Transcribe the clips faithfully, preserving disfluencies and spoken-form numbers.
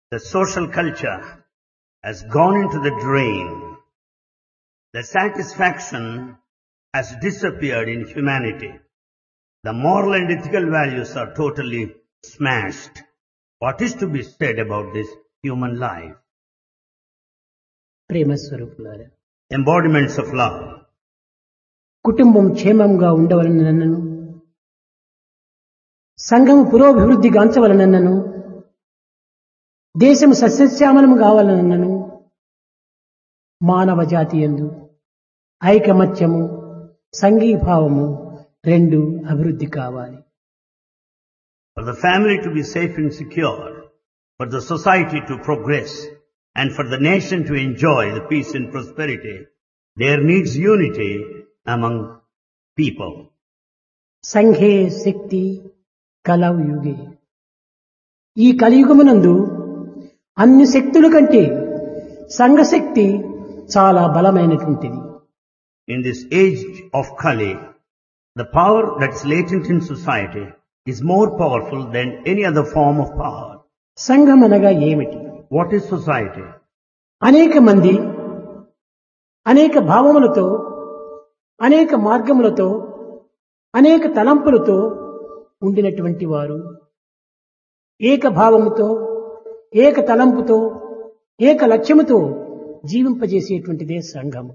The social culture has gone into the drain. The satisfaction has disappeared in humanity. The moral and ethical values are totally smashed. What is to be said about this human life? ప్రేమ స్వరూపులారా, Embodiments of love. కుటుంబం క్షేమంగా ఉండవలనన్నను, సంఘము పురోభివృద్ధి గాంచవలనన్నను, దేశము సస్యశ్యామలము కావాలనన్నను, మానవ జాతి యందు ఐకమత్యము సంఘీభావము రెండు అభివృద్ధి కావాలి. For the family to be safe and secure, for the society to progress, and for the nation to enjoy the peace and prosperity, there needs unity among people. సంఘే శక్తి కలవు యుగే. ఈ కలియుగమునందు అన్ని శక్తుల కంటే సంఘశక్తి చాలా బలమైనటువంటిది. In this age of Kali, the power that is latent in society is more powerful than any other form of power. సంఘం అనగా ఏమిటి? What is society? అనేక మంది అనేక భావములతో, అనేక మార్గములతో, అనేక తలంపులతో ఉండినటువంటి వారు ఏక భావముతో, ఏక తలంపుతో, ఏక లక్ష్యముతో జీవింపజేసేటువంటిదే సంఘము.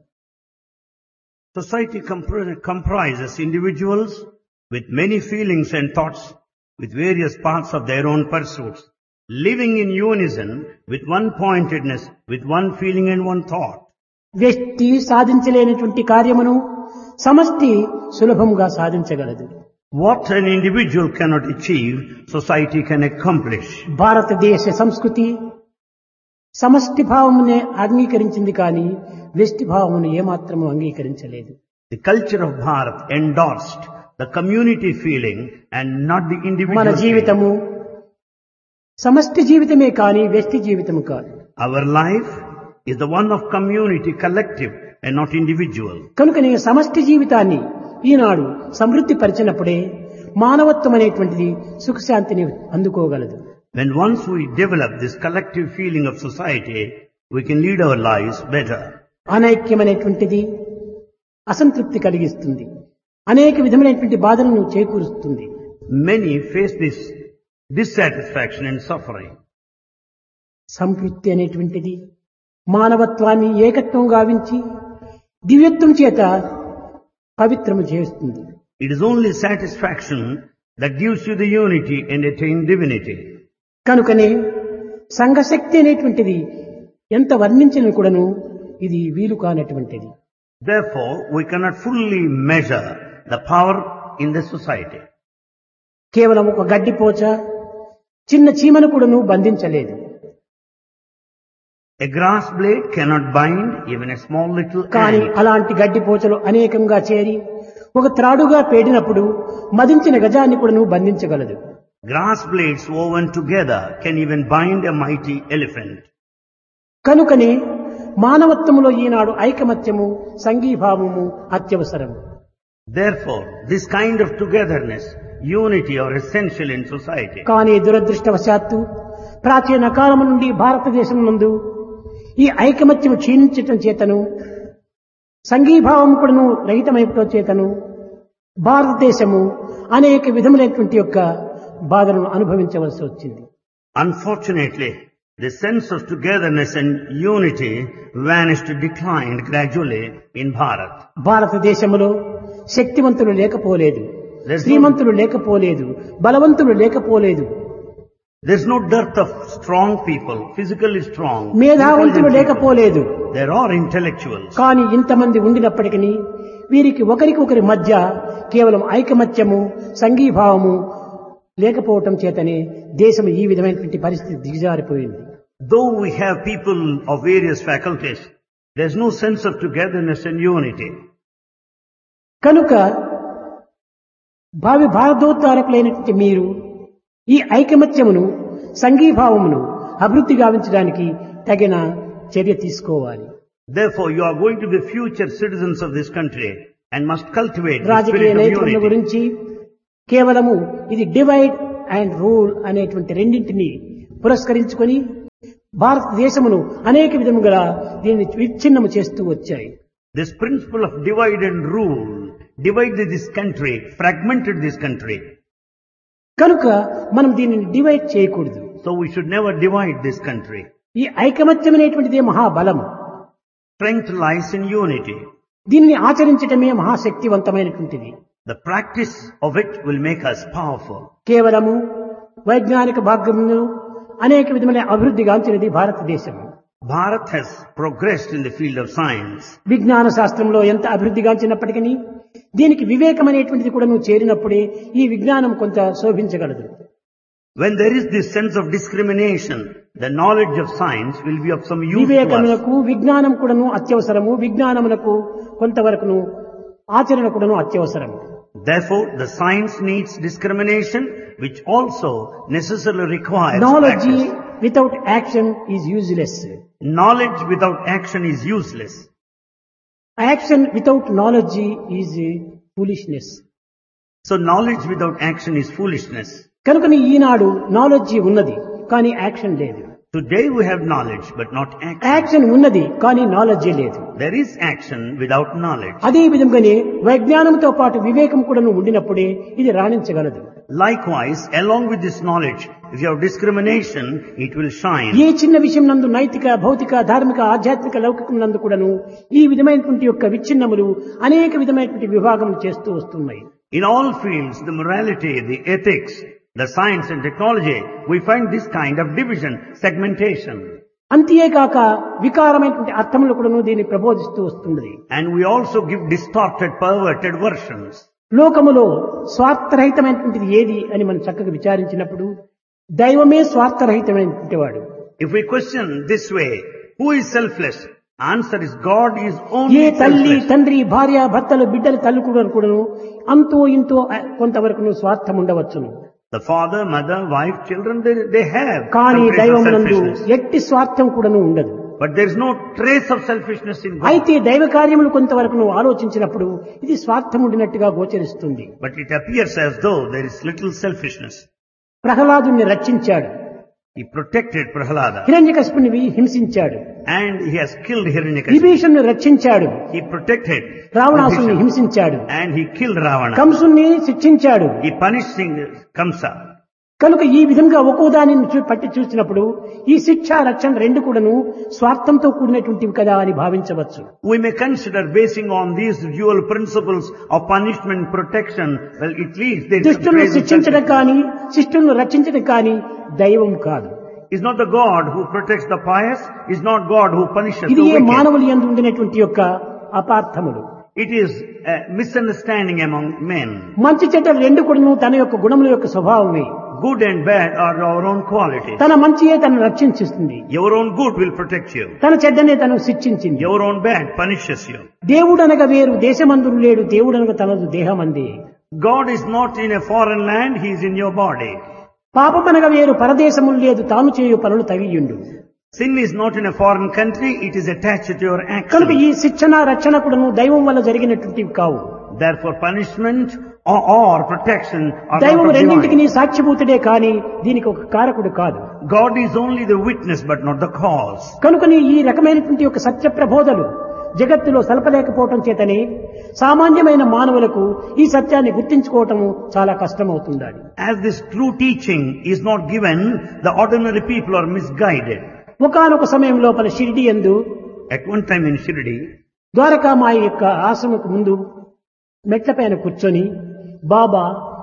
Society compri- comprises individuals with many feelings and thoughts, with various paths of their own pursuits, living in unison with one pointedness, with one feeling and one thought. వ్యక్తి సాధించలేనటువంటి కార్యమును సమష్టి సులభంగా సాధించగలదు. What an individual cannot achieve, society can accomplish. భారతదేశ సంస్కృతి సమష్టి భావమునే అంగీకరించింది కానీ వ్యష్టి భావమును ఏమాత్రము అంగీకరించలేదు. The culture of Bharat endorsed the community feeling and not the individual మన feeling. జీవితము సమష్టి జీవితమే కానీ వ్యష్టి జీవితము కాదు. Our life is the one of community, collective and not individual. కనుకనే సమష్టి జీవితాన్ని ఈనాడు సమృద్ధి పరిచినప్పుడే మానవత్వం అనేటువంటిది సుఖశాంతిని అందుకోగలదు. When once we develop this collective feeling of society, we can lead our lives better. అనైక్యం అనేటువంటిది అసంతృప్తి కలిగిస్తుంది, అనేక విధమైనటువంటి బాధలను చేకూరుస్తుంది. Many face this dissatisfaction and suffering. సంతృప్తి అనేటువంటిది మానవత్వాన్ని ఏకత్వం గావించి దివ్యత్వం చేత పవిత్రము చేస్తుంది. It is only satisfaction that gives you the unity and attain divinity. కనుకనే సంఘశక్తి అనేటువంటిది ఎంత వర్ణించిన కూడాను ఇది వీలు కానటువంటిది. Therefore, we cannot fully measure the power in the society. కేవలం ఒక గడ్డిపోచ చిన్న చీమను కూడాను బంధించలేదు. A grass blade cannot bind even a small little కానీ ant. అలాంటి గడ్డిపోచలు అనేకంగా చేరి ఒక త్రాడుగా పేడినప్పుడు మదించిన గజాన్ని కూడాను బంధించగలదు. Grass blades woven together can even bind a mighty elephant. కనుకనే మానవత్వములో ఈనాడు ఐకమత్యము సంఘీభావము అత్యవసరం. Therefore, this kind of togetherness, unity are essential in society. కానీ దురదృష్టవశాత్తు ప్రాచీన కాలము నుండి భారతదేశం నందు ఈ ఐకమత్యము క్షీణించటం చేతను సంఘీభావం కూడాను రహితమైపోవడం చేతను భారతదేశము అనేక విధములైనటువంటి యొక్క బాధలను అనుభవించవలసి వచ్చింది. Unfortunately, the sense of togetherness and unity vanished, declined gradually in Bharat. భారతదేశములో శక్తివంతులు లేకపోలేదు, There's no, శ్రీమంతులు లేకపోలేదు, బలవంతులు లేకపోలేదు, there's no dearth of strong people, physically strong. మేధావంతులు intelligent people. లేకపోలేదు. There are intellectuals. కానీ ఇంతమంది ఉండినప్పటికీ వీరికి ఒకరికి ఒకరి మధ్య కేవలం ఐకమత్యము సంఘీభావము లేకపోవటం చేతనే దేశం ఈ విధమైనటువంటి పరిస్థితి దిగజారిపోయింది. Though we have people of various faculties, there's no sense of togetherness and unity. కనుక భావి భారతోద్ధారకులైనటువంటి మీరు ఈ ఐకమత్యమును సంఘీభావమును అభివృద్ధి గావించడానికి తగిన చర్య తీసుకోవాలి. Therefore, you are going to be future citizens of this country and must cultivate the రాజకీయ spirit of నైపుణ్యం unity. గురించి కేవలము ఇది డివైడ్ అండ్ రూల్ అనేటువంటి రెండింటిని పురస్కరించుకొని భారతదేశమును అనేక విధముగా దీన్ని విచ్ఛిన్నము చేస్తూ వచ్చాయి. This principle of divide and rule divided this country, fragmented this country. కనుక మనం దీనిని డివైడ్ చేయకూడదు. So we should never divide this country. ఈ ఐకమత్యం అనేటువంటిదే మహాబలం. Strength lies in unity. దీనిని ఆచరించటమే మహాశక్తివంతమైనటువంటిది. The practice of it will make us powerful. కేవలము వైజ్ఞానిక భాగమును అనేక విధమైన అభివృద్ధి గాంచినది భారతదేశం. Bharat has progressed in the field of science. విజ్ఞాన శాస్త్రంలో ఎంత అభివృద్ధి గాంచినప్పటికీ దీనికి వివేకం అనేటువంటిది కూడా నువ్వు చేరినప్పుడే ఈ విజ్ఞానం కొంత శోభించగలదు. When there is this sense of discrimination, the knowledge of science will be of some use to us. వివేకమునకు విజ్ఞానం కూడాను అత్యవసరము, విజ్ఞానమునకు కొంతవరకును ఆచరణ కూడాను అత్యవసరము. Therefore, the science needs discrimination, which also necessarily requires Knowledge practice. without action is useless. Knowledge without action is useless. Action without knowledge is foolishness. So knowledge without action is foolishness. కనుకని ఈనాడు knowledge ఉన్నది కానీ action లేదు. Today we have knowledge but not action. Action ఉన్నది కానీ knowledge లేదు. There is action without knowledge. అదే విధంగానే వైజ్ఞానంతో పాటు వివేకం కూడా ఉండినప్పుడే ఇది రాణించగలదు. Likewise, along with this knowledge, if you have discrimination, it will shine. ఏ చిన్న విషయం నందు నైతిక, భౌతిక, ధార్మిక, ఆధ్యాత్మిక, లౌకికం నందు కూడాను ఈ విధమైనటువంటి యొక్క విచ్ఛిన్నములు అనేక విధమైనటువంటి విభాగం చేస్తూ వస్తున్నాయి. In all fields, the morality, the ethics, the science and technology, we find this kind of division, segmentation. అంతేకాక వికారమైనటువంటి అర్థములు కూడాను దీన్ని ప్రబోధిస్తూ వస్తున్నది. And we also give distorted, perverted versions. లోకములో స్వార్థరహితమైనటువంటిది ఏది అని మనం చక్కగా విచారించినప్పుడు దైవమే స్వార్థరహితమైనటువంటి వాడు. If we question this way, who is selfless? Answer is God is A only తల్లి, selfless. తండ్రి, భార్య, భర్తలు, బిడ్డలు, తల్లిదండ్రులు కూడాను అంతో ఇంతో కొంతవరకు స్వార్థం ఉండవచ్చును. The father, mother, wife, children, they, they have కానీ some trace of దైవమునందు selfishness. ఎట్టి స్వార్థం కూడాను ఉండదు. But there is no trace of selfishness in God. అయితే దైవ కార్యములు కొంతవరకు నువ్వు ఆలోచించినప్పుడు ఇది స్వార్థం ఉండినట్టుగా గోచరిస్తుంది. But it appears as though there is little selfishness. ప్రహ్లాదుని రక్షించాడు, He protected Prahalada హిరణ్యకశిపుని హింసించాడు, and he has killed Hiranyakashipu. విభీషణుని రక్షించాడు, He protected రావణాసుని Vibhishana హింసించాడు, and he killed Ravana. కంసుని శిక్షించాడు. He punished Kamsa. కనుక ఈ విధంగా ఒక్కో దానిని చూ- పట్టి చూసినప్పుడు ఈ శిక్ష రక్షణ రెండు కూడాను స్వార్థంతో కూడినటువంటివి కదా అని భావించవచ్చు. We may consider basing on these dual principles of punishment protection. Well, it leads there is a దుష్టులను trace of శిక్షించడం selfishness. కానీ శిష్టులను రక్షించడం కానీ దైవం కాదు. Is not the God who protects the pious, is not God who punishes ఇది the A wicked. మానవులు యందు ఉండినటువంటి యొక్క అపార్థములు. It is a misunderstanding among men. మంచి చెడ్డలు రెండు కూడాను తన యొక్క గుణముల యొక్క స్వభావమే. Good and bad are our own qualities. తన మంచియే తను రక్షించిస్తుంది, Your own good will protect you. తన చెడ్డనే తను శిక్షించింది. Your own bad punishes you. దేవుడనగా వేరు దేశమందు లేడు, దేవుడనగా తనదు దేహమంది. God is not in a foreign land, He is in your body. పాపమనగా వేరు పరదేశములు లేదు, తాను చేయు పనులు తగియుండు. Sin is not in a foreign country, it is attached to your కనుక action. ఈ శిక్షణ రక్షణ కూడాను దైవం వల్ల జరిగినటువంటివి కావు. Therefore punishment or, or protection are దైవం not of రెండింటికి divine. నీ సాక్షిభూతుడే కానీ దీనికి ఒక కారకుడు కాదు. God is only the witness but not the cause. కనుకని ఈ రకమైనటువంటి ఒక సత్య ప్రబోధలు జగత్తులో సలపలేకపోవటం చేతనే సామాన్యమైన మానవులకు ఈ సత్యాన్ని గుర్తించుకోవటము చాలా కష్టమవుతుండాలి. As this true teaching is not given, the ordinary people are misguided. ఒకానొక సమయం లోపల షిరిడి యందు At one time in Shirdi, Dwarakamai యొక్క ఆశ్రమకు ముందు మెట్లపైన కూర్చొని బాబా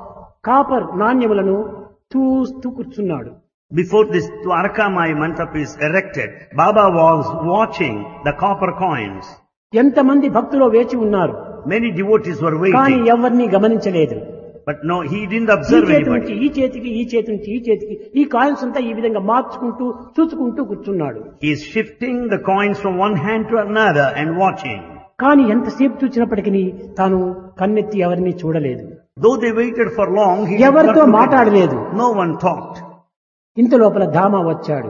కాపర్ నాణ్యములను చూస్తూ కూర్చున్నాడు. before this Dwarkamai Mandap is erected, Baba was watching the copper coins. ఎంతమంది భక్తులు వేచి ఉన్నారు, Many devotees were కానీ waiting, ఎవరిని గమనించలేదు. but no, he didn't ఈ observe చేతి నుంచి anybody. ఈ చేతికి, ఈ చేతి నుంచి ఈ చేతికి ఈ కాయిన్స్ అంతా ఈ విధంగా మార్చుకుంటూ చూసుకుంటూ కూర్చున్నాడు. He is shifting the coins from one hand to another and watching. కానీ ఎంతసేపు చూసినప్పటికీ తాను కన్నెత్తి ఎవరిని చూడలేదు, Though they waited for long, he did not ఎవరితో look at them. మాట్లాడలేదు. No one talked. ఇంత లోపల దామా వచ్చాడు.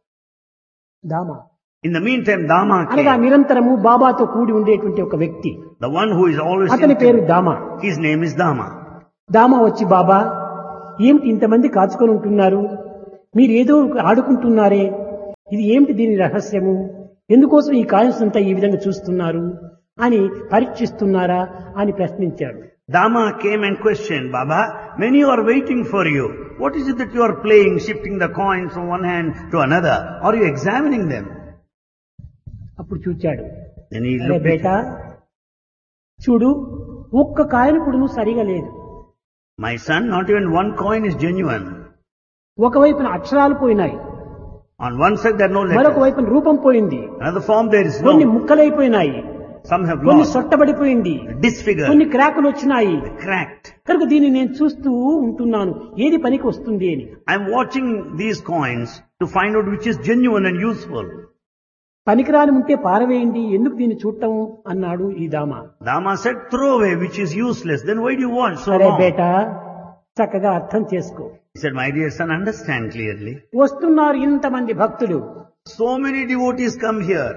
దామా In the meantime, Dama అనగా came. నిరంతరము బాబాతో కూడి ఉండేటువంటి ఒక వ్యక్తి, The one who is always అతని పేరు intimate. దామా. His name is Dama. దామా వచ్చి, బాబా ఏమిటి ఇంతమంది కాచుకొని ఉంటున్నారు, మీరు ఏదో ఆడుకుంటున్నారే, ఇది ఏమిటి దీని రహస్యము, ఎందుకోసం ఈ కాయిన్స్ అంతా ఈ విధంగా చూస్తున్నారు అని పరీక్షిస్తున్నారా అని ప్రశ్నించాడు. Dama came and questioned, Baba, many are waiting for you. What is it that you are playing, shifting the coins from one hand to another? Are you examining them? అప్పుడు చూచాడు. Then he అరే looked at బేటా, చూడు ఒక్క కాయను కూడా నువ్వు సరిగా లేదు. my son, not even one coin is genuine. ఒకవైపున అక్షరాలు పోయినాయి, On one side there are no మరొక letters. వైపున రూపం పోయింది, Another form there is కొన్ని no. ముక్కలైపోయినాయి, Some have కొన్ని lost, సొట్టబడిపోయింది, disfigured, కొన్ని క్రాకులు వచ్చినాయి. cracked. కనుక దీన్ని నేను చూస్తూ ఉంటున్నాను ఏది పనికి వస్తుంది అని. I am watching these coins to find out which is genuine and useful. పనికిరాని ఉంటే పారవేయండి, ఎందుకు దీన్ని చూడటం అన్నాడు ఈ దామ. Dama said, throw away which is useless. Then why do you watch so సరే long? బేటా, చక్కగా అర్థం చేసుకో. He said, my dear son, understand clearly. వస్తున్నారు ఇంతమంది భక్తులు, So many devotees come here.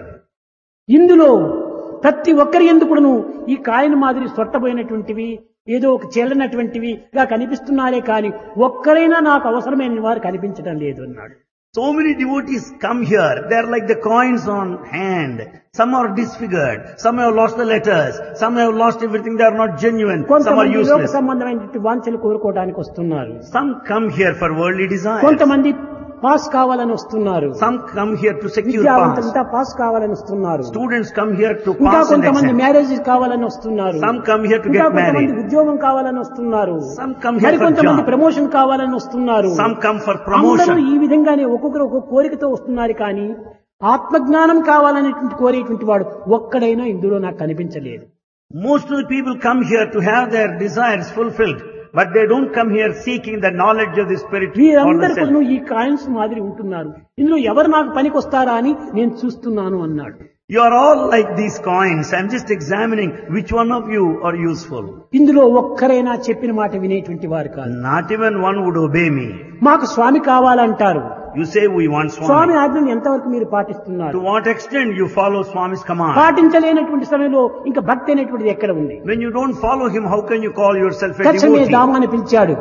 ఇందులో ప్రతి ఒక్కరి ఎందుకును ఈ కాయను మాదిరి సొట్టబోయినటువంటివి ఏదో ఒక చెల్లనటువంటివిగా కనిపిస్తున్నారే కానీ ఒక్కరైనా నాకు అవసరమైన వారు కనిపించడం లేదు అన్నాడు. So many devotees come here. They are like the coins on hand. Some are disfigured. Some have lost the letters. Some have lost everything. They are not genuine. Some are కొంతమంది లోక useless. సంబంధమైనటువంటి వాంఛలు కోరుకోవడానికి వస్తున్నారు, Some come here for worldly desires. కొంతమంది pass కావాలని వస్తున్నారు, Some come here to secure pass. విద్యావంతులంతా pass కావాలని వస్తున్నారు, Students come here to ఇంకా pass and కొంతమంది exam. మ్యారేజ్ కావాలని వస్తున్నారు, Some come here to ఇంకా get కొంతమంది married. ఉద్యోగం కావాలని వస్తున్నారు, Some come here మరి for కొంతమంది job. ప్రమోషన్ కావాలని వస్తున్నారు. Some come for అందరూ promotion. ఈ విధంగానే ఒక్కొక్కరు ఒక్కొక్క కోరికతో వస్తున్నారు కానీ ఆత్మజ్ఞానం కావాలనేటువంటి కోరేటువంటి వాడు ఒక్కడైనా ఇందులో నాకు కనిపించలేదు. Most of the people come here to have their desires fulfilled. But they don't come here seeking the knowledge of the spirit or the వీరందరూ self. కూడా ఈ కాయిన్స్ మాదిరి ఉంటున్నారు, ఇందులో ఎవరు నాకు పనికి వస్తారా అని నేను చూస్తున్నాను అన్నాడు. You are all like these coins. I'm just examining which one of you are useful. ఇందులో ఒక్కరైనా చెప్పిన మాట వినేటువంటి వారు కాదు. Not even one would obey me. మాకు స్వామి కావాలంటారు. You say we want Swamy Swami. ఆజ్ఞను ఎంతవరకు మీరు పాటిస్తున్నారు? To what extent you follow Swami's command? పాటించలేనటువంటి సమయంలో ఇంకా భక్తి అనేటువంటిది ఎక్కడ ఉంది? When you don't follow him, how can you call yourself a తక్షణమే devotee? దామాని పిలిచాడు.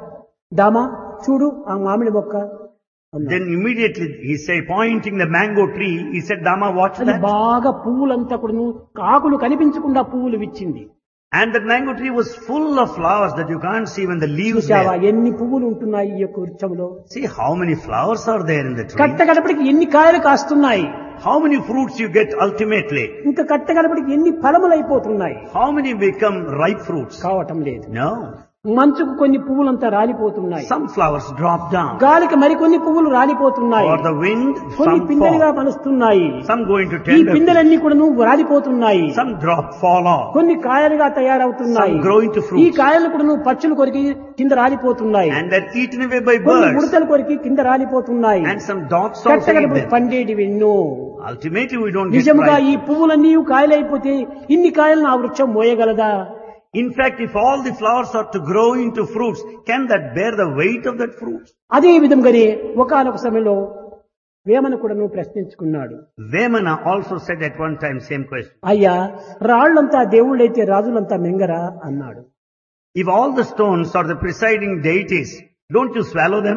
దామా చూడు ఆ మామిడి మొక్క అన్నాడు. Then immediately he said, pointing the mango tree, he said, Dama, watch అది that. బాగా పువ్వులంతా కూడా ఆకులు కనిపించకుండా పువ్వులు విచ్చింది. And that mango tree was full of flowers that you can't see when the leaves చూసావా there. ఎన్ని పువ్వులు ఉంటున్నాయి ఈ యొక్క వృక్షంలో? See how many flowers are there in the tree. కట్ట గడపడికి ఎన్ని కాయలు కాస్తున్నాయి, How many fruits you get ultimately. ఇంకా కట్ట గడపడికి ఎన్ని ఫలములు అయిపోతున్నాయి. How many become ripe fruits? కావటం లేదు. No. మంచుకు కొన్ని పువ్వులంతా రాలిపోతున్నాయి, Some flowers drop down. గాలికి మరికొన్ని పువ్వులు రాలిపోతున్నాయి, For the wind, కొన్ని some పిందెలుగా fall. మలుస్తున్నాయి. Some go into ఈ tender. పిందెలన్నీ కూడా నువ్వు రాలిపోతున్నాయి, Some drop, fall off. కొన్ని కాయలుగా తయారవుతున్నాయి. Some grow into ఈ fruits. కాయలు కూడా నువ్వు పచ్చులు కొరికి కింద రాలిపోతున్నాయి, And they're eaten away by కొన్ని birds. ముడతలు కొరికి కింద రాలిపోతున్నాయి. And some dogs also eat కట్టగడపడి them. పండేటివి ఎన్నో. Ultimately we don't get నిజముగా ఈ ripe. పువ్వులన్నీ కాయలైపోతే ఇన్ని కాయలను ఆ వృక్షం మోయగలదా? In fact, if all the flowers are to grow into fruits, can that bear the weight of that fruit? అదే విధంగానే ఒకానొక సమయంలో వేమన కూడా నువ్వు ప్రశ్నించుకున్నాడు. Vemana also said at one time same question. అయ్యా రాళ్లంతా దేవుళ్ళైతే రాజులంతా మింగరా అన్నాడు. If all the stones are the presiding deities, don't you swallow them?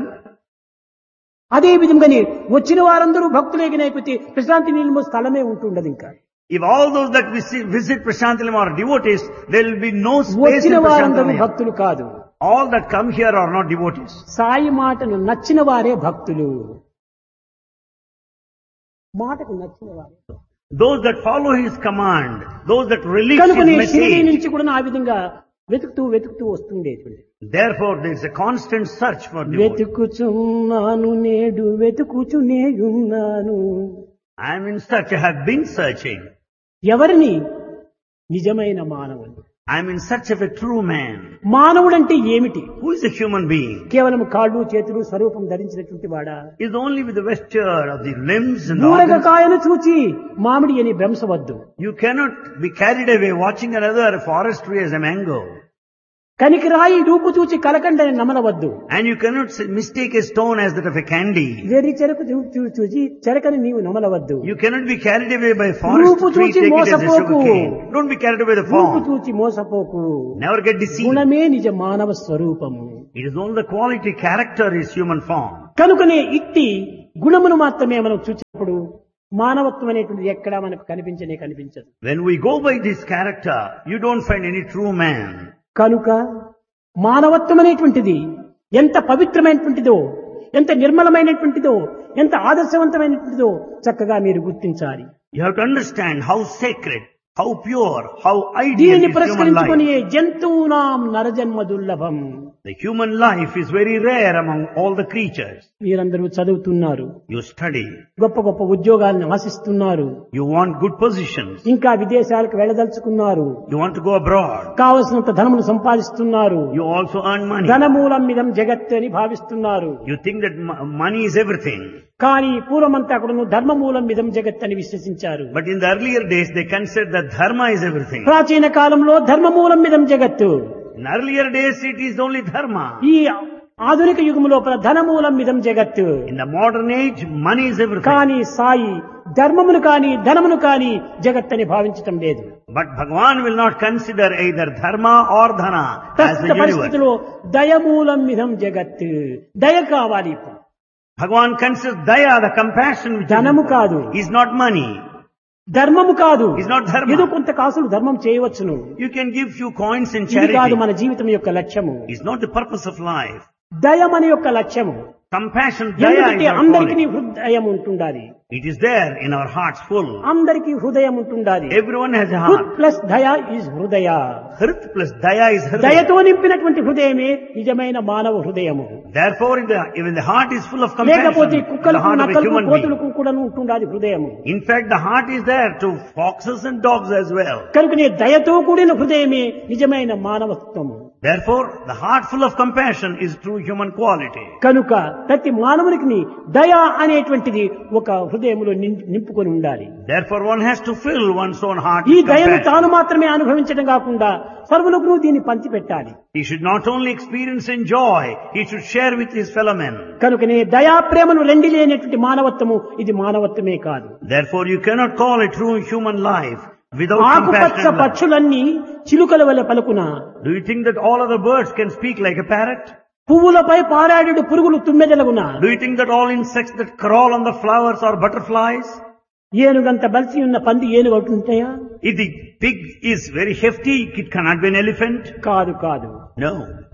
అదే విధంగానే వచ్చిన వారందరూ భక్తులేగినైపోతే ప్రశాంతి నిలమ స్థలమే ఉంటుండదు. ఇంకా If all those that visit, visit Prashantilam are devotees, there will be no space వచ్చిన in వారందరూ Prashantilam. భక్తులు కాదు, All that come here are not devotees. Sai మాటను నచ్చిన వారే భక్తులు. మాటకు నచ్చిన వారే Those that follow his command, those that release కనుకనే his షిరిడి message. నుంచి కూడా ఆ విధంగా వెతుకుతూ వెతుకుతూ వస్తుండేటువంటి. Therefore, there is a constant search for devotees. వెతుకుచున్నాను నేడు వెతుకుచునేయున్నాను. I am in search, I have been searching. ఎవరిని? నిజమైన మానవుని. I am in search of a true man. మానవుడంటే ఏమిటి? Who is a human being? కేవలం కాళ్ళు చేతులు స్వరూపం ధరించినటువంటి వాడా? Is only with the vesture of the limbs and దూరగ organs. కాయను చూచి మామిడి అని భ్రమసవద్దు. You cannot be carried away watching another forest tree as a mango. కనికి రాయి రూపు చూచి కలకండని నమలవద్దు. And you cannot say- mistake a stone as that of a candy. వెర్రి చెరకు చూ- చూ- చూచి చెరకని నీవు నమలవద్దు. You cannot be carried away by forest రూపు tree, చూచి take it as a మోసపోకు. sugar cane. Don't be carried away by the రూపు form. చూచి మోసపోకు. Never get deceived. గుణమే నిజ మానవ స్వరూపము. It is only the quality, character is human form. కనుకనే ఇట్టి గుణమును మాత్రమే మనం చూచి ఇప్పుడు మానవత్వం అనేటువంటిది ఎక్కడా మనకు కనిపించనే కనిపించదు. When we go by this character, you don't find any true man. కనుక మానవత్వం అనేటువంటిది ఎంత పవిత్రమైనటువంటిదో, ఎంత నిర్మలమైనటువంటిదో, ఎంత ఆదర్శవంతమైనటువంటిదో చక్కగా మీరు గుర్తించాలి. You have to understand how sacred, how pure, how ideal దీనిని is human పురస్కరించుకొని life. జంతువునాం నరజన్మ దుర్లభం. The human life is very rare among all the creatures. మీరందరూ చదువుతున్నారు, You study, గొప్ప గొప్ప ఉద్యోగాలను ఆశిస్తున్నారు, you want good positions, ఇంకా విదేశాలకు వెళ్ళదలుచుకున్నారు, you want to go abroad, కావలసినంత ధనమును సంపాదిస్తున్నారు. you also earn money. ధనమూలం మిదం జగత్ అని భావిస్తున్నారు. You think that mo- money is everything. కానీ పూర్వమంతా కూడాను ధర్మమూలం మిదం జగత్ అని విశ్వసించారు. But in the earlier days, they considered that dharma is everything. ప్రాచీన కాలంలో ధర్మమూలం మిదం జగత్తు. In earlier days, it is only dharma. ఈ ఆధునిక యుగం లోపల ధనమూలం మిదం జగత్తు. In the modern age, money is everything. కానీ సాయి ధర్మమును కాని ధనమును కాని జగత్ అని భావించటం లేదు. But Bhagavan will not consider either dharma or dhana as the ప్రస్తుత universe. పరిస్థితిలో దయమూలం మిదం జగత్. దయ కావాలి ఇప్పుడు. Bhagavan considers daya, the compassion which ధనము కాదు, is not money. ధర్మము కాదు. Is not dharma. ఏదో కొంత కాసులు ధర్మం చేయవచ్చును. You can give few coins in ఇది కాదు charity. మన జీవితం యొక్క లక్ష్యము. Is not the purpose of life. దయమన యొక్క లక్ష్యము. Compassion, daya ఎందుకంటే is our అందరికీ calling. హృదయం ఉంటుండాలి. It is there in our hearts full. అందరికీ హృదయం ఉంటుండాలి. Everyone has a హృద్ heart. Plus దయ ఇస్ హృదయ. Hrit plus daya is hrit. దయతో నింపినటువంటి హృదయమే నిజమైన మానవ హృదయము. Therefore, in the, when the heart is full of లేకపోతే compassion, the కుక్కలకు heart of a నక్కలకు human being. కోతులకు కూడా ఉంటుండాలి హృదయము. In fact, the heart is there to foxes and dogs as well. కనుకనే దయతో కూడిన హృదయమే నిజమైన మానవత్వము. Therefore, the heart full of compassion is true human quality. కనుక ప్రతి మానవునికి దయ అనేటువంటిది ఒక హృదయంలో నిం- నింపుకొని ఉండాలి. Therefore, one has to fill one's own heart ఈ with దయను compassion. తాను మాత్రమే అనుభవించడం కాకుండా సర్వులకు దీన్ని పంచిపెట్టాలి. He should not only experience and joy, he should share with his fellow men. కనుకనే దయా ప్రేమను రెండి లేనటువంటి మానవత్వము ఇది మానవత్వమే కాదు. Therefore, you cannot call it true human life without ఆకుపచ్చ compassion and love. పక్షులన్నీ చిలుకల వల్ల పలుకున, Do you think that all other birds can speak like a parrot? పువ్వులపై పారాడు పురుగులు తుమ్మెదలగున, Do you think that all insects that crawl on the flowers are butterflies? ఏనుగంత బలిసి ఉన్న పంది ఏనుగు అవుతుంటాయా? If the pig is very hefty, it cannot be an elephant. కాదు కాదు. No.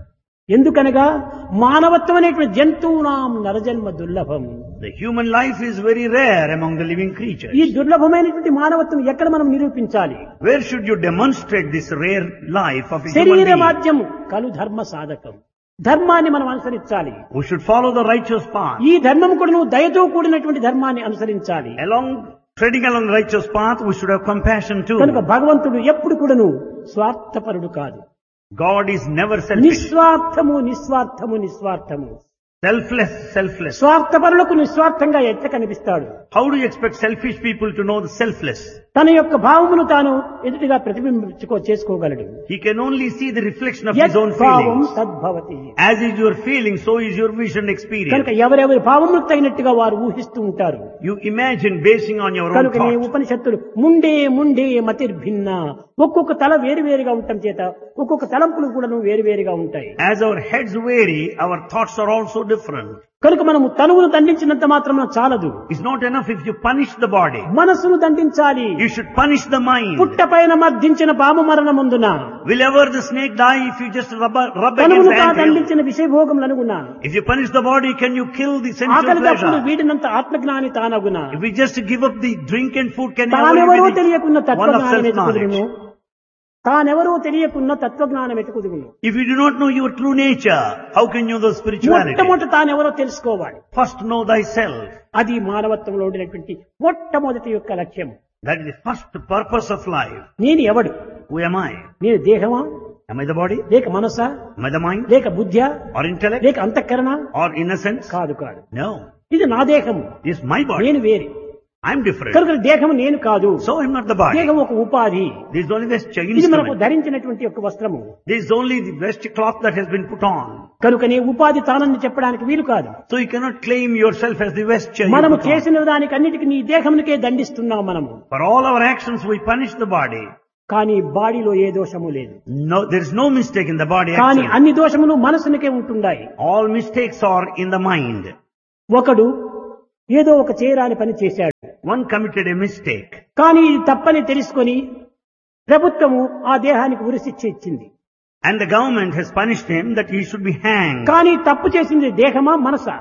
ఎందుకనగా మానవత్వం అనేటువంటి జంతువునాం నరజన్మ దుర్లభం. The human life is very rare among the living ఈ creatures. దుర్లభమైనటువంటి మానవత్వం ఎక్కడ మనం నిరూపించాలి? Where should you demonstrate this rare life of a human శరీర being? మాధ్యం కలు ధర్మ సాధకం. ధర్మాన్ని మనం అనుసరించాలి. We should follow the righteous path. ఈ ధర్మం కూడా నువ్వు దయతో కూడినటువంటి ధర్మాన్ని అనుసరించాలి. Along treading along the righteous path, we should have compassion too. కనుక భగవంతుడు ఎప్పుడు కూడాను స్వార్థపరుడు కాదు. God is never selfish. నిస్వార్థము నిస్వార్థము నిస్వార్థము. Selfless, selfless. స్వార్థపరులకు నిస్వార్థంగా ఎట్లా కనిపిస్తాడు? How do you expect selfish people to know the selfless? తన యొక్క భావమును తాను ఎదుటిగా ప్రతిబింబించుకో చేసుకోగలడు. He can only see the reflection of his own భావం feelings. తద్భవతి. As is your feeling, so is your vision కనుక experience. ఎవరెవరి భావములకు తగినట్టుగా వారు ఊహిస్తూ ఉంటారు. You imagine basing on your own కనుక నీ thoughts. ఉపనిషత్తులు ముండే ముండే మతిర్భిన్న, ఒక్కొక్క తల వేరువేరుగా ఉండటం చేత ఒక్కొక్క తలంపులు కూడా వేరువేరుగా ఉంటాయి. As our heads vary, our thoughts are also different. కనుక మనము తనువును దండించినంత మాత్రం చాలదు. It's not enough if you punish the body. మనస్సును దండించాలి. You should punish the mind. పుట్టపైన మర్దించిన పాము మరణముందున Will ever the snake die if you just rub, rub against తనువును the తా anthill? దండించిన విషయభోగములనుగుణ If you punish the body, can you kill the sensual ఆకలి తప్పుడు pleasure? వీడినంత ఆత్మజ్ఞాని తానగున. If we just give up the drink and food, can you తానెవరో ever తెలియకున్న be the one of తత్వజ్ఞానం ఎతుకుదును. self-knowledge? తానెవరో తెలియకున్న తత్వజ్ఞానం ఎతుకుదును. If you do not know your true nature, how can you know the spirituality? మొట్టమొదట తానెవరో తెలుసుకోవాలి. First know thyself. అది మానవత్వంలో ఉండినటువంటి మొట్టమొదటి యొక్క లక్ష్యం. That is the first purpose of life. నేను ఎవడు? Who am I? నేను దేహమా, Am I the body? లేక మనసా, Am I the mind? లేక బుద్ధ్యా, Or intellect? లేక అంతఃకరణ? Or innocence? కాదు కాదు. No. ఇది నా దేహము, This is my body. నేను వేరే. I am different. కనుక దేహము నేను కాదు. So I am not the body. దేహం ఒక ఉపాధి. This is only the ఇది మనకు instrument. ధరించినటువంటి ఒక వస్త్రము. This is only the vest cloth that has been put on. కనుకనే ఉపాధి తానని చెప్పడానికి వీలు కాదు. So you cannot claim yourself as the vesture you మనము put on. చేసిన దానికి అన్నిటికీ నీ దేహమునికే దండిస్తున్నాం మనము. For all our actions we punish the body. కానీ బాడీలో ఏ దోషము లేదు. No, there is no mistake in the body కానీ actually. అన్ని దోషములు మనసునికే ఉంటున్నాయి. All mistakes are in the mind. ఒకడు ఏదో ఒక చేయరాని పని చేశాడు. One committed a mistake. కానీ ఇది తప్పని తెలుసుకొని ప్రభుత్వము ఆ దేహానికి ఉరిశిక్ష ఇచ్చింది. And the government has punished him that he should be hanged. కానీ తప్పు చేసింది దేహమా మనసా?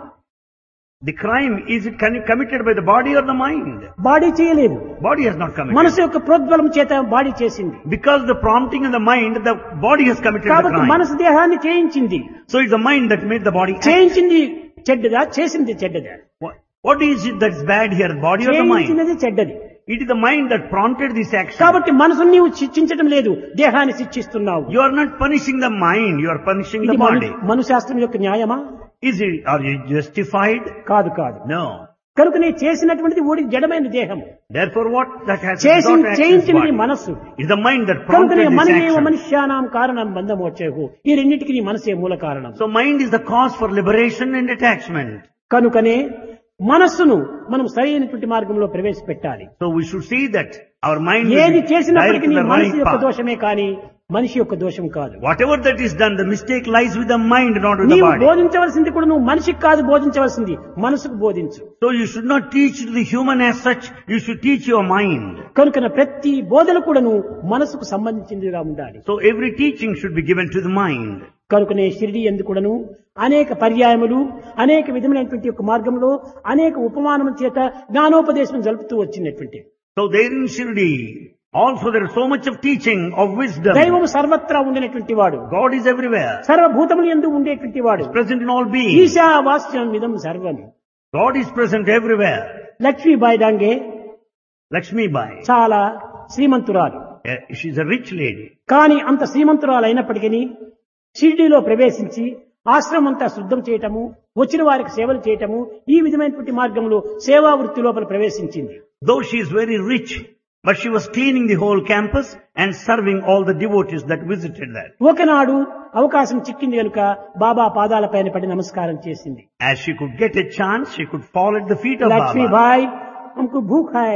The crime, is it committed by the body or the mind? Body చేయలేదు. Body has not committed. మనసు యొక్క ప్రోద్బలం చేత బాడీ చేసింది. Because the prompting of the mind, the body has committed the కాబట్టి crime. మనసు దేహాన్ని చేయించింది. So it's the mind that made the body act. చేయించింది చెడ్డదా, చేసింది చెడ్డదా? What, what is it that's bad here, the body or the mind? చేయించినది చెడ్డది. It is the mind that prompted this action. కాబట్టి మనసుని నీవు శిక్షించడం లేదు, దేహాన్ని శిక్షిస్తున్నావు. You are not punishing the mind, you are punishing the ఇది body. మనుశాస్త్రం యొక్క న్యాయమా? Is it, are you justified? కాదు కాదు. No. కనుక నీ చేసినటువంటిది ఓడి జడమైన దేహం. Therefore what that has చేసి not చేయించినది మనస్సు. is the mind that కనుక prompted నీ this మనమేవ action. మనుష్యానాం కారణం బంధమోక్షేహు. ఈ రెండింటికి నీ మనసే మూల కారణం. So mind is the cause for liberation and attachment. కనుకనే మనస్సును మనం సరైనటువంటి మార్గంలో ప్రవేశపెట్టాలి. So we should see that our mind ఏది will be చేసినప్పటికీ direct to నీ the మనసు right యొక్క path. దోషమే కానీ మనిషి యొక్క దోషం కాదు. Whatever that is done, the mistake lies with the mind, not with the నీవు body. బోధించవలసింది కూడా నువ్వు మనిషికి కాదు బోధించవలసింది, మనసుకు బోధించు. So you should not teach to the human as such, you should teach your mind. కనుక ప్రతి బోధన కూడా నువ్వు మనసుకు సంబంధించినదిగా ఉండాలి. So every teaching should be given to the mind. కనుకనే షిరిడి ఎందు కూడాను అనేక పర్యాయములు, అనేక విధమైనటువంటి యొక్క మార్గంలో అనేక ఉపమానముల చేత జ్ఞానోపదేశం జరుపుతూ వచ్చినటువంటి. So there in Shirdi, also there is so much of teaching of wisdom. దైవము సర్వత్రా ఉండినటువంటి వాడు, God is everywhere. సర్వభూతములు యందు ఉండేటువంటి వాడు, Present in all beings. ఈశావాస్యం ఇదం సర్వం. God is present everywhere. Lakshmibai Dange Lakshmi Bai, చాలా శ్రీమంతురాలు. eh, she's a rich lady. కానీ అంత శ్రీమంతురాలు అయినప్పటికీ షిరిడీలో ప్రవేశించి ఆశ్రమం అంతా శుద్ధం చేయటము, వచ్చిన వారికి సేవలు చేయటము, ఈ విధమైనటువంటి మార్గంలో సేవా వృత్తి లోపల ప్రవేశించింది. Though she is very rich, but she was cleaning the whole campus and serving all the devotees that visited that. ఒకనాడు అవకాశం చిక్కింది కనుక బాబా పాదాలపైన పడి నమస్కారం చేసింది. As she could get a chance, she could fall at the feet of Baba. Lakshmibai హమ్కు భూఖ్ high,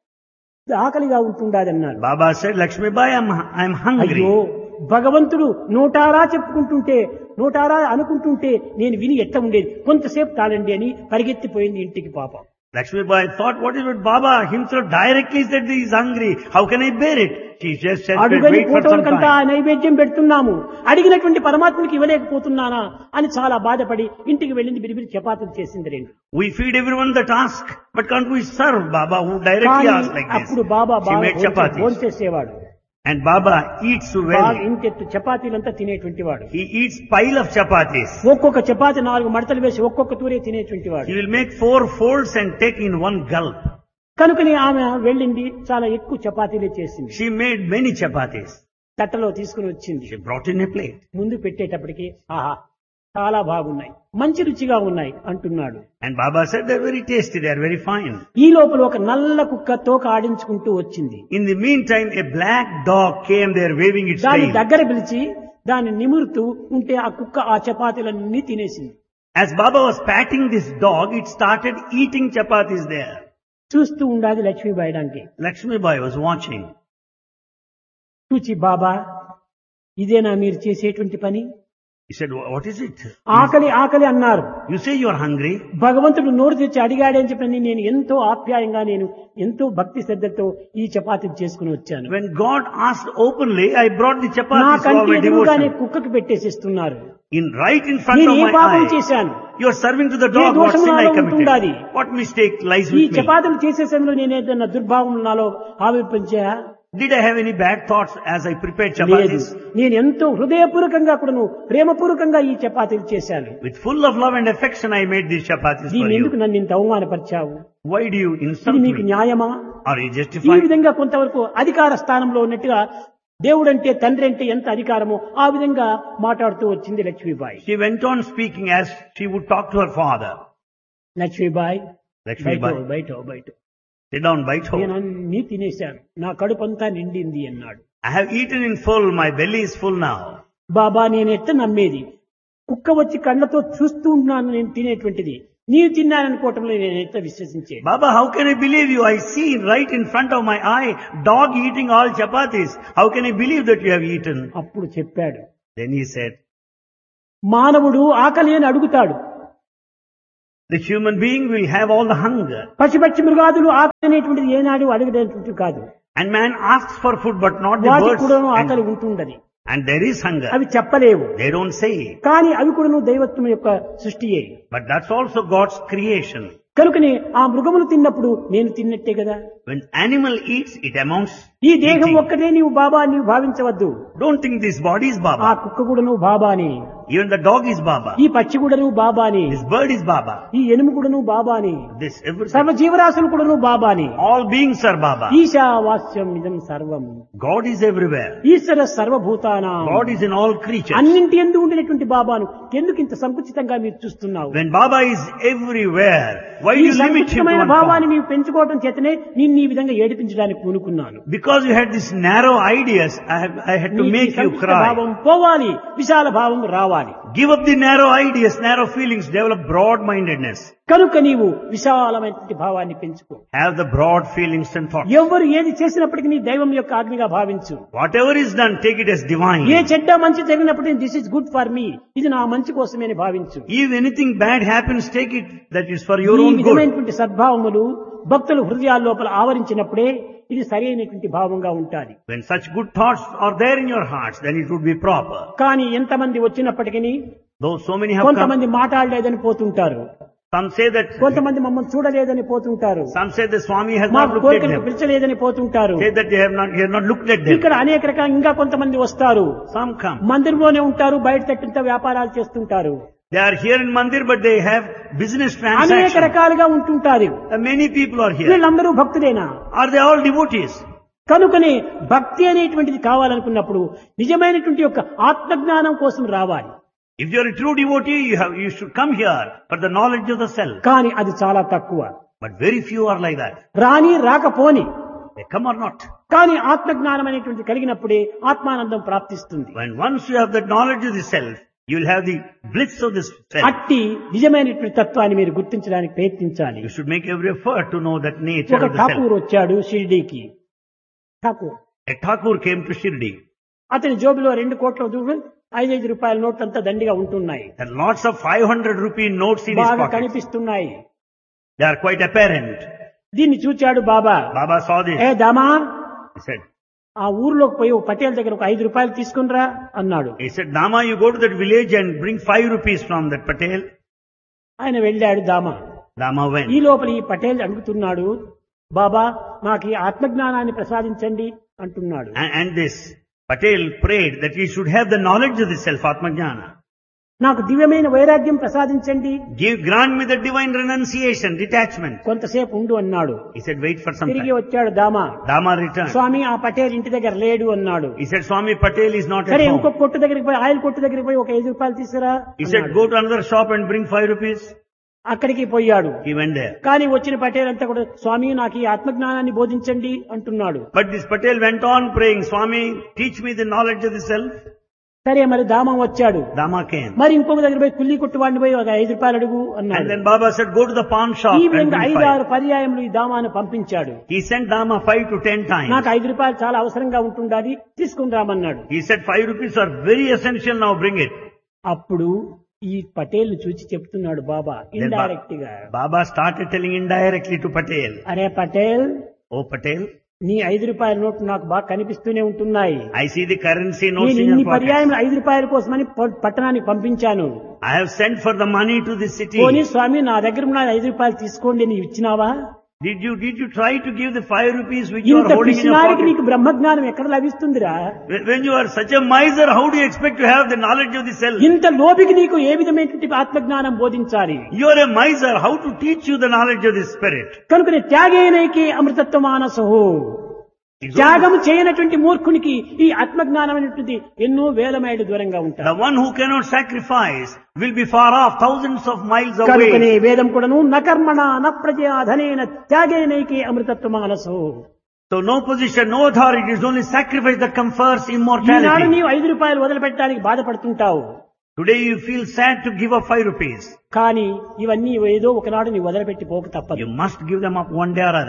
ఆకలిగా ఉంటుండాదన్నారు. Baba said, Lakshmi Bai, I'm, I'm hungry. అయ్యో భగవంతుడు నోటారా చెప్పుకుంటుంటే, నోటారా అనుకుంటుంటే నేను విని ఎట్లా ఉండేది, కొంతసేపు తాళండి అని పరిగెత్తిపోయింది ఇంటికి పాపం. Lakshmi Bai thought, what is it? Baba himself directly said he is hungry. How can I bear it? She just said, అడుగని wait for some ఫోటోలకంతా time. నైవేద్యం పెడుతున్నాము, అడిగినటువంటి పరమాత్మకి ఇవ్వలేకపోతున్నానా అని చాలా బాధపడి ఇంటికి వెళ్ళింది. బిరిబిరి చపాతీలు చేసింది రెండు. We feed everyone that ask, but can't we serve Baba who directly కానీ asks like this? అప్పుడు బాబా She బాగా made chapatis. భోంచేసేవాడు. And Baba eats బాగా well. ఇంతెత్తు చపాతీలంతా తినేటువంటి వాడు. He eats pile of chapatis. ఒక్కొక్క చపాతి నాలుగు మడతలు వేసి ఒక్కొక్క తూరే తినేటువంటి వాడు. He will make four folds and take in one gulp. కనుకని ఆమె వెళ్ళింది, చాలా ఎక్కువ చపాతీలే చేసింది. She made many chapatis. తట్టలో తీసుకుని వచ్చింది. She brought in a plate. ముందు పెట్టేటప్పటికి ఆహా చాలా బాగున్నాయి, మంచి రుచిగా ఉన్నాయి అంటున్నాడు. And Baba said, they're very tasty, they're very fine. ఈ లోపల ఒక నల్ల కుక్క తోక ఆడించుకుంటూ వచ్చింది. In the meantime, a black dog came there waving its దాన్ని tail. దగ్గర పిలిచి దాన్ని నిమురుతూ ఉంటే ఆ కుక్క ఆ చపాతీలన్నీ తినేసింది. As Baba was patting this dog, it started eating chapatis there. చూస్తూ ఉండాలి Lakshmibai Dange. Lakshmi Bai was watching. చూచి బాబా ఇదేనా మీరు చేసేటువంటి పని? He said, what is it? ఆకలి ఆకలి అన్నారు. You say you are hungry. భగవంతుడు నోరు తెచ్చి అడిగాడని చెప్పని నేను ఎంతో ఆప్యాయంగా, నేను ఎంతో భక్తి శ్రద్ధతో ఈ చపాతీలు చేసుకుని వచ్చాను. When God asked openly, I brought the నా chapatis for కంటి my ఎదురుగానే devotion. కుక్కకి పెట్టేసిస్తున్నారు. In right in front నేను of ఏ my పాపం eye. చేశాను? You are serving to the A dog. What దోషం sin I నాలో committed? ఉంటుండాలి? What mistake lies ఈ with me? చపాతీలు చేసే సమయంలో నేను ఏదైనా దుర్భావం నాలో ఆవిర్పించా? Did I have any bad thoughts as I prepared లేదు. chapatis? నేను ఎంతో హృదయపూర్వకంగా కూడాను ప్రేమపూర్వకంగా ఈ చపాతీలు చేశాను. With full of love and affection I made these chapatis for దీన్ని ఎందుకు you. నన్ను ఇంత అవమానపరిచావు? Why do you ఇది insult మీకు me? న్యాయమా? Are you ఈ justified? విధంగా కొంతవరకు అధికార స్థానంలో ఉన్నట్టుగా దేవుడంటే తండ్రి అంటే ఎంత అధికారమో ఆ విధంగా మాట్లాడుతూ వచ్చింది Lakshmibai. She went on speaking as she would talk to her father. Lakshmibai Lakshmi బయట Bai, బయట బయట sit down, bite నేను home. అన్ని తినేశాను, నా కడుపంతా నిండింది అన్నాడు. I have eaten in full, my belly is full now. బాబా నేను ఎట్ట నమ్మేది? కుక్క వచ్చి కళ్ళతో చూస్తూ ఉన్నాను నేను తినేటువంటిది, నీవు తిన్నాననుకోవటంలో నేను ఎట్ట విశ్వసించేది? Baba, how can I believe you? I see right in front of my eye, dog eating all chapatis. How can I believe that you have eaten? అప్పుడు చెప్పాడు, Then he said, మానవుడు ఆకలి అని అడుగుతాడు, The human being will have all the hunger. పశు పక్షి మృగాదులు ఆకలి అనేటువంటిది ఏనాడు అడగలేటువంటిది కాదు. And man asks for food, but not the వాటికి birds. కూడాను And, ఆకలి ఉంటుండది. and there is hunger. అవి చెప్పలేవు. They don't say. కానీ అవి కూడాను దైవత్వం యొక్క సృష్టియే. But that's also God's creation. కనుకనే ఆ మృగములు తిన్నప్పుడు నేను తిన్నట్టే కదా. When animal eats, it amounts. ఈ దేహం eating. ఒక్కటే నీవు బాబా అని నీవు భావించవద్దు. Don't think this body is ఆ Baba. కుక్క కూడా నువ్వు బాబా అని, Even the dog is Baba. ఈ పక్షి కూడా నువ్వు బాబా అని, This bird is Baba. ఈ ఎనుము కూడా నువ్వు బాబా అని, This everything. సర్వ జీవరాశులు కూడా నువ్వు బాబా అని. All beings are Baba. ఈశావాస్యం ఇదం సర్వం God is everywhere. ఈశ్వర సర్వభూతానాం. God is in all creatures. అన్నింటి ఎందు ఉండినటువంటి బాబాను ఎందుకు ఇంత సంకుచితంగా మీరు చూస్తున్నావు? When Baba is everywhere, why do ఈ you limit him to సంకుచితమైన one భావాన్ని form? నీవు పెంచుకోవడం చేతనే నిన్ను ఈ విధంగా ఏడిపించడానికి పూనుకున్నాను. Because you had these narrow ideas, I, have, I had to నీకు ఈ make you సంకుచిత cry. భావం పోవాలి, విశాల భావం రావాలి. Give up the narrow ideas, narrow feelings, develop broad-mindedness. కనుక నీవు విశాలమైనటువంటి భావాన్ని పెంచుకో. Have the broad feelings and thoughts. ఎవరు ఏది చేసినప్పటికీ నీ దైవం యొక్క ఆజ్ఞగా భావించు. Whatever is done, take it as divine. ఏ చెడ్డ మంచి జరిగినప్పటికీ this is good for me, ఇది నా మంచి కోసమే అని భావించు. If anything bad happens, take it that is for your ఈ own good. విధమైనటువంటి సద్భావములు భక్తుల హృదయాల లోపల ఆవరించినప్పుడే ఇది సరైనటువంటి భావంగా ఉంటాది. When such good thoughts are there in your hearts, then it would be proper. కానీ ఎంతమంది వచ్చినప్పటికీ Though so many have come, కొంతమంది మాట్లాడలేదని పోతుంటారు, some say that, కొంతమంది మమ్మల్ని చూడలేదని పోతుంటారు, some say the Swami has మా not looked at కోరికలు them. పిలిచలేదని పోతుంటారు. Say that they have not, he has not looked at them. ఇక్కడ అనేక రకాల ఇంకా కొంతమంది వస్తారు, Some come. మందిరంలోనే ఉంటారు, బయట తట్టింత వ్యాపారాలు చేస్తుంటారు, They are here in Mandir, but they have business అనేక transactions. రకాలుగా ఉంటుంటారు. Uh, Many people are here. వీళ్ళందరూ భక్తులేనా? Are they all devotees? కనుకనే భక్తి అనేటువంటిది కావాలనుకున్నప్పుడు నిజమైనటువంటి యొక్క ఆత్మజ్ఞానం కోసం రావాలి. If you are a true devotee, you have, you should come here for the knowledge of the self. కానీ అది చాలా తక్కువ. But very few are like that. రాని రాకపోని, They come or not. కానీ ఆత్మజ్ఞానం అనేటువంటి కలిగినప్పుడే ఆత్మానందం ప్రాప్తిస్తుంది. When once you have the knowledge of the self, you will have the bliss of this self. అట్టి నిజమైనటువంటి తత్వాన్ని మీరు గుర్తించడానికి ప్రయత్నించాలి. You should make every effort to know that nature ఒక of the self. ఠాకూర్ వచ్చాడు షిర్డీకి. Thakur A Thakur came to Shirdi. అతని జోబులో రెండు కోట్ల దూరం ఐదైదు రూపాయల నోట్లంతా దండిగా ఉంటున్నాయి, There are lots of five hundred rupee notes in his బాగా pocket. కనిపిస్తున్నాయి. They are quite apparent. దీన్ని చూచాడు బాబా. Baba saw this. A దామా, He said, ఆ ఊర్లోకి పోయి ఒక పటేల్ దగ్గర ఒక ఐదు రూపాయలు తీసుకునిరా అన్నాడు. he said, Dama, you go to that village and bring five rupees from that Patel. ఆయన వెళ్ళాడు దామా. Dama went. ఈ లోపల ఈ పటేల్ అడుగుతున్నాడు, బాబా నాకు ఈ ఆత్మజ్ఞానాన్ని ప్రసాదించండి అంటున్నాడు. And, and this Patel prayed that he should have the knowledge of the self, Atmajnana. నాకు దివ్యమైన వైరాగ్యం ప్రసాదించండి, Give, grant me the divine renunciation, detachment. కొంతసేపు ఉండు అన్నాడు. He said, wait for some తిరిగి time. వచ్చాడు దామా. Dama returned. స్వామి ఆ పటేల్ ఇంటి దగ్గర లేడు అన్నాడు. He said, Swami Patel is not at సరే ఇంకో home. కొట్టు దగ్గరికి పోయి ఆయిల్ కొట్టు దగ్గరికి పోయి ఒక ఐదు రూపాయలు తీసుకురా He said, అన్నాడు. go to another shop and bring five rupees. అక్కడికి పోయాడు. He went there. కానీ వచ్చిన పటేల్ అంతా కూడా స్వామి నాకు ఈ ఆత్మజ్ఞానాన్ని బోధించండి అంటున్నాడు. But this Patel went on praying, Swami, teach me the knowledge of the self. సరే మరి దామం వచ్చాడు. Dama came. మరి ఇంకొక దగ్గర పోయి కుల్లి కొట్టు వాడిని పోయి ఒక ఐదు రూపాయలు అడుగు And అన్నాడు. then Baba said, go to the pawn shop ఈ and విధంగా bring ఐదు five. ఆరు పర్యాయములు ఈ దామాను పంపించాడు. He sent Dama five to ten times. నాకు ఐదు రూపాయలు చాలా అవసరంగా ఉంటుండాలి, తీసుకుని రామన్నాడు. He said, five rupees are very essential, now bring it. అప్పుడు ఈ పటేల్ ను చూసి చెప్తున్నాడు బాబా Then ఇండైరెక్ట్ గా, Ba- Baba started telling indirectly to Patel, అరే పటేల్, oh Patel, నీ ఐదు రూపాయల నోట్లు నాకు బాగా కనిపిస్తూనే ఉంటున్నాయి. I see the currency notes నేను in ఇన్ని your pocket. పర్యాయం ఐదు రూపాయల కోసమని ప- పట్టణానికి పంపించాను. I have sent for the money to the city. పోనీ స్వామి నా దగ్గర ఉన్న ఐదు రూపాయలు తీసుకోండి, నీవు ఇచ్చినావా? Did you did you try to give the five rupees which you ఇంత are holding in your పిసినారికి pocket? నీకు బ్రహ్మజ్ఞానం ఎక్కడ లభిస్తుందిరా? When when you are such a miser, how do you expect to have the knowledge of the self? ఇంత లోపికి నీకు ఏ విధమైనటువంటి ఆత్మజ్ఞానం బోధించాలి? You are a miser, how to teach you the knowledge of the spirit? కనుకనే త్యాగేనైకి అమృతత్వ మానసో, It's త్యాగం చేయనటువంటి మూర్ఖునికి ఈ ఆత్మజ్ఞానం అనేటువంటి ఎన్నో వేల మైళ్ళు దూరంగా ఉంటారు. The one who cannot sacrifice will be far off, thousands of miles కనుకనే away. వేదం కూడాను నకర్మణ న ప్రజా ధనేన త్యాగేనైకి అమృతత్వ మానసో. So no position, no authority, it is only sacrifice that confers Eenadu immortality. నీవు ఐదు రూపాయలు వదిలిపెట్టడానికి బాధపడుతుంటావు, Today you feel sad to give up five rupees. కానీ ఇవన్నీ ఏదో ఒకనాడు నీవు వదిలిపెట్టి పోక తప్పదు. You must give them up one day or other.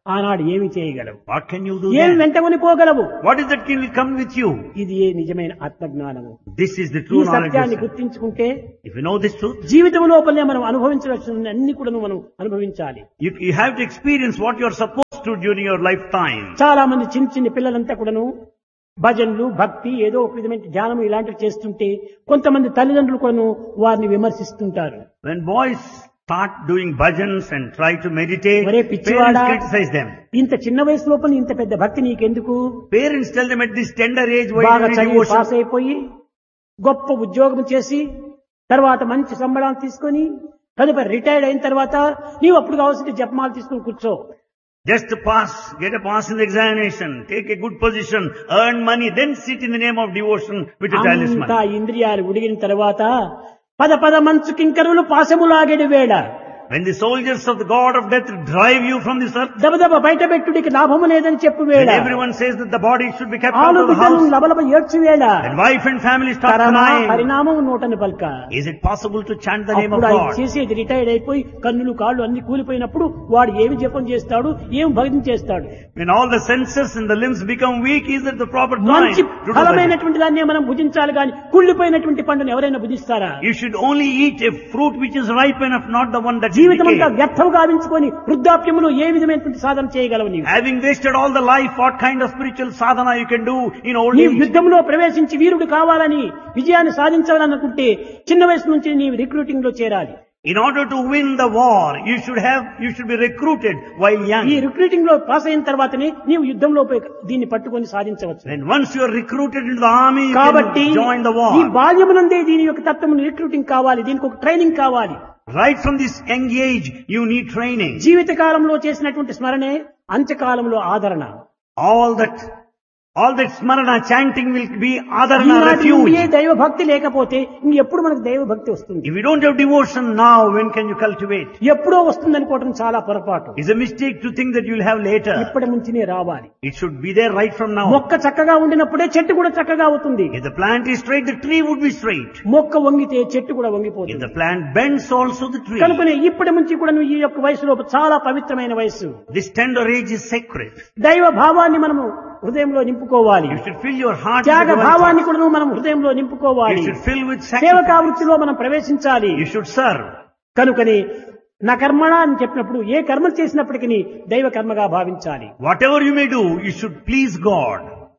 ఆనాడు ఏమి చేయగలవు? What can you do ఏం then? వెంటకొని పోగలవు? What is that can will come with you? ఇది ఏ నిజమైన ఆత్మజ్ఞానము. This is the ఈ true knowledge. సత్యాన్ని of self. గుర్తించుకుంటే If you know this truth, జీవితం లోపలనే మనం అనుభవించవలసిన అన్ని కూడా మనం అనుభవించాలి. you, you have to experience what you are supposed to during your lifetime. చాలా మంది చిన్న చిన్న పిల్లలంతా కూడాను భజనలు, భక్తి, ఏదో ఒక విధమైన ధ్యానం ఇలాంటివి చేస్తుంటే కొంతమంది తల్లిదండ్రులు కూడాను వారిని విమర్శిస్తుంటారు. When boys start doing bhajans and try to meditate, ఒరే parents పిచ్చివాడా, criticize them. ఇంత చిన్న వయసు లోపల ఇంత పెద్ద భక్తి నీకెందుకు? Parents tell them at this tender age, why బాగా do you need చదివి పాస్ devotion? అయిపోయి గొప్ప ఉద్యోగం చేసి తర్వాత మంచి సంబళం తీసుకొని తదుపరి రిటైర్డ్ అయిన తర్వాత నీవు అప్పుడు కావాల్సిన జపమాలు తీసుకొని కూర్చో. Just to pass, get a pass in the examination, take a good position, earn money, then sit in the name of devotion with a talisman. అంతా ఇంద్రియాలు ఉడిగిన తర్వాత పద పద మంచు కింకరులు పాశములాగెడి వేళ When the soldiers of the God of death drive you from this earth, దబదబ బయట పెట్టుడికి లాభము లేదని చెప్పు వేళ when everyone says that the body should be kept out ఆలు of the బిడ్డలు house, లబలబ ఏడ్చి వేళ when wife and family start కరమా crying, పరిణామం నోటని పల్క. is it possible to chant the name of అప్పుడు ఆయన God? చేసేది రిటైర్డ్ అయిపోయి కన్నులు కాళ్ళు అన్ని కూలిపోయినప్పుడు వాడు ఏమి జపం చేస్తాడు, ఏమి భక్తి చేస్తాడు? When all the senses and the limbs become weak, is it the proper time మంచి to do bhajan? ఫలమైనటువంటి దాన్ని మనం భుజించాలి కానీ కుళ్ళిపోయినటువంటి పండుని ఎవరైనా భుజిస్తారా? You should only eat a fruit which is ripe enough, not the one that is జీవితం అంతా decayed. వ్యర్థం గావించుకొని వృద్ధాప్యములో ఏ విధమైనటువంటి సాధన చేయగలవు నీవు? Having wasted all the life, what kind of spiritual sadhana you can do in old నీవు age? యుద్ధంలో ప్రవేశించి వీరుడు కావాలని విజయాన్ని సాధించాలనుకుంటే చిన్న వయసు నుంచి నీవు రిక్రూటింగ్ లో చేరాలి. In order to win the war, you should have, you should be recruited while ఈ young. రిక్రూటింగ్ లో పాస్ అయిన తర్వాతనే నీవు యుద్ధంలో పోయి దీన్ని పట్టుకొని సాధించవచ్చు. Then once you are recruited into the army, you కాబట్టి can join the ఈ war. బాల్యమునందే దీని యొక్క తత్వమును రిక్రూటింగ్ కావాలి, దీనికి ఒక ట్రైనింగ్ కావాలి. Right from this young age, you need training. జీవిత కాలంలో చేసినటువంటి స్మరణే అంత్యకాలంలో ఆదరణ. All that, all that smarana chanting will be adharana, ఈనాటి నుండియే refuge. దైవ భక్తి లేకపోతే ఇంకెప్పుడు మనకు దైవ భక్తి వస్తుంది? If you don't have devotion now, when can you cultivate? ఎప్పుడో వస్తుంది అనుకోవటం చాలా పొరపాటు. It's a mistake to think that you'll have later. ఇప్పటి నుంచినే రావాలి. It should be there right from now. మొక్క చక్కగా ఉండినప్పుడే చెట్టు కూడా చక్కగా అవుతుంది. If the plant is straight, the tree would be straight. మొక్క వంగితే చెట్టు కూడా If వంగిపోతుంది. the plant bends, also the tree. కనుకనే ఇప్పటి నుంచి కూడా నువ్వు ఈ యొక్క వయసులో చాలా పవిత్రమైన వయసు. This tender age is sacred. దైవ భావాన్ని మనము హృదయంలో నింపుకోవాలి. You should fill your heart with Tyaga divine భావాన్ని thoughts. కూడా నువ్వు మనం హృదయంలో నింపుకోవాలి. You should fill with సేవకా sacrifice. వృత్తిలో మనం ప్రవేశించాలి. You should serve. కనుకని నా కర్మణ అని చెప్పినప్పుడు ఏ కర్మ చేసినప్పటికీ దైవ కర్మగా భావించాలి. Whatever you may do, you should please God.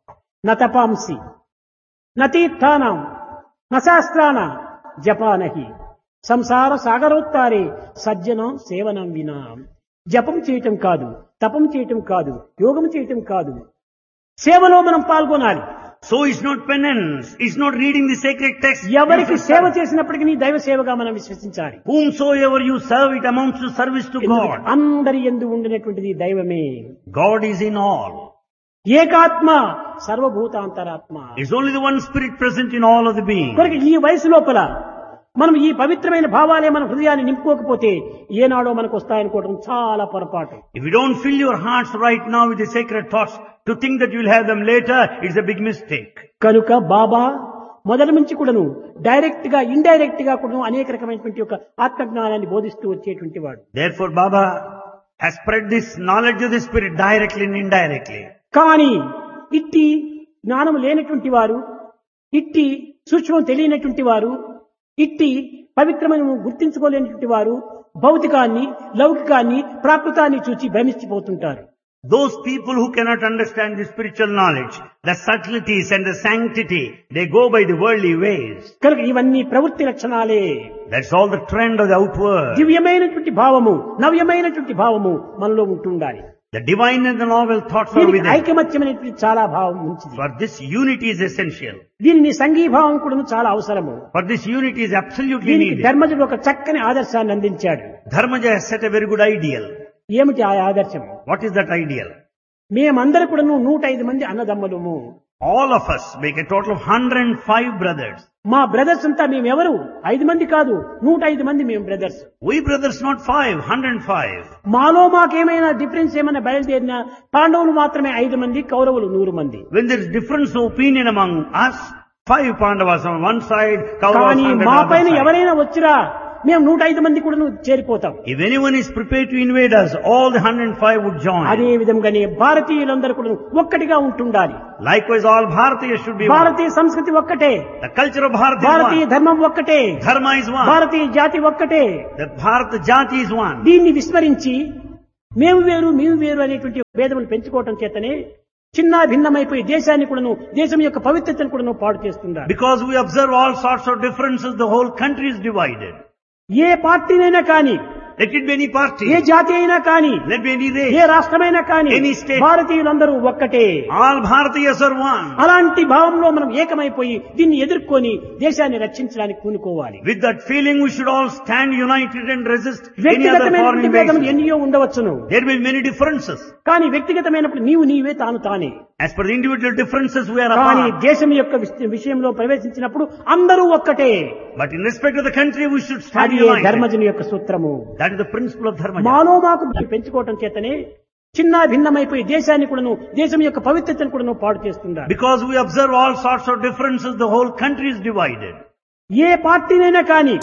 న తపాంసి న తీర్థానాం న శాస్త్రాన జపానహి సంసార సాగరోత్తారే సజ్జనం సేవనం వినా. జపం చేయటం కాదు, తపం చేయటం కాదు, యోగం చేయటం కాదు, సేవలో మనం పాల్గొనాలి. So it's not penance, it's not reading the sacred text. ఎవరికి You should సేవ serve. చేసినప్పటికీ నీ దైవ సేవగా మనం విశ్వసించాలి. Whomsoever you serve, it amounts to service to God. అందరి యందు ఉండినటువంటిది దైవమే. God is in all. ఏకాత్మ సర్వభూతాంతరాత్మ. It's only the one spirit present in all of the beings. కనుక ఈ వయసు లోపల మనం ఈ పవిత్రమైన భావాలే మన హృదయాన్ని నింపుకోకపోతే ఏనాడో మనకు వస్తాయనుకోవడం చాలా పొరపాటు. If you don't fill your hearts right now with the sacred thoughts, to think that you'll have them later, it's a big mistake. కనుక బాబా మొదటి నుంచి కూడాను డైరెక్ట్ గా ఇండైరెక్ట్ గా కూడాను అనేక రకమైనటువంటి ఒక ఆత్మజ్ఞానాన్ని బోధిస్తూ వచ్చేటువంటి వాడు. Therefore, Baba has spread this knowledge of the spirit directly and indirectly. కానీ ఇట్టి జ్ఞానం లేనటువంటి వారు, ఇట్టి సూక్ష్మం తెలియనటువంటి వారు, ఇట్టి పవిత్రమైన గుర్తించుకోలేనటువంటి వారు భౌతికాన్ని, లౌకికాన్ని, ప్రాకృతాన్ని చూచి భ్రమించిపోతుంటారు. Those people who cannot understand the spiritual knowledge, the subtleties and the sanctity, they go by the worldly ways. కనుక ఇవన్నీ ప్రవృత్తి లక్షణాలే. That's all the trend of the outward. దివ్యమైనటువంటి భావము, నవ్యమైనటువంటి భావము మనలో ఉంటుండాలి. The divine and the novel thoughts are దీనికి within. ఐకమత్యమైనటువంటి చాలా భావం మంచిది. For this unity is essential. దీనిని సంఘీభావం కూడా చాలా అవసరము. For this unity is absolutely దీనికి needed. ధర్మజుడు ఒక చక్కని ఆదర్శాన్ని అందించాడు. Dharmaja has set a very good ideal. ఏమిటి ఆ ఆదర్శం? What is that ideal? మేమందరూ కూడా నూట ఐదు మంది అన్నదమ్ములము. All of us make a total of one hundred five brothers. మా బ్రదర్స్ అంతా మేమెవరు? ఐదు మంది కాదు, నూట ఐదు మంది మేము brothers. We brothers not five, one hundred five. మాలో మాకేమైనా డిఫరెన్స్ ఏమైనా బయలుదేరినా పాండవులు మాత్రమే ఐదు మంది, కౌరవులు నూరు మంది. When there is difference of opinion among us, five Pandavas on one side, Kauravas కానీ on the మా other పైన side. ఎవరైనా వచ్చిరా మేము నూట ఐదు మంది కూడా చేరిపోతాం. If anyone is prepared to invade us, all the one hundred five would join. అదే విధంగానే భారతీయులందరూ కూడా ఒక్కటిగా ఉంటుండాలి. Likewise, all Bharatiyas should be one. భారతీయ సంస్కృతి ఒక్కటే, The culture of Bharat is Bharatiya one. ధర్మం ఒక్కటే, Dharma is one. భారతీయ జాతి ఒక్కటే. The Bharata Jati is one. దీన్ని విస్మరించి మేము వేరు మేము వేరు అనేటువంటి భేదములు పెంచుకోవటం చేతనే చిన్న భిన్నమైపోయి దేశాన్ని కూడాను దేశం యొక్క పవిత్రతను కూడాను పాడు చేస్తున్నారు. Because we observe all sorts of differences, the whole country is divided. ఏ పార్టీనైనా కానీ, Let it be any party. ఏ జాతి అయినా కానీ, Let be any A race. రాష్ట్రమైనా కానీ Any state. భారతీయులందరూ ఒక్కటే. All Bharatiyas are one. అలాంటి భావంలో మనం ఏకమైపోయి దీన్ని ఎదుర్కొని దేశాన్ని రక్షించడానికి పూనుకోవాలి. With that feeling, we should all stand united and resist any other foreign వ్యక్తిగతమైనటువంటి భేదములు invasion. ఎన్నో ఉండవచ్చును, There will be many differences. కానీ వ్యక్తిగతమైనప్పుడు నీవు నీవే తాను తానే. As per the individual differences, we are కానీ apart. దేశం యొక్క విష- విషయంలో ప్రవేశించినప్పుడు అందరూ ఒక్కటే. But in respect of the country, we should stand అది united. ధర్మజుని యొక్క సూత్రము. That is the principle of Dharma. మాలో మాకు పెంచుకోవటం చేతనే చిన్న భిన్నమైపోయి దేశాన్ని కూడాను దేశం యొక్క పవిత్రతను కూడాను పాడు చేస్తున్నారు. Because we observe all sorts of differences, the whole country is divided. ఏ పార్టీనైనా కానీ